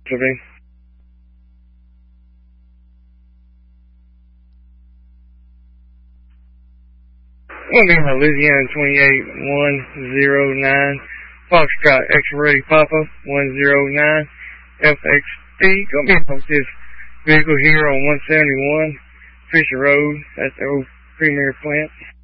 Pennsylvania. Lima, Louisiana 28109, Foxtrot X-Ray Papa 109, FXD. Go ahead and post this vehicle here on 171 Fisher Road. That's the old Premier plant.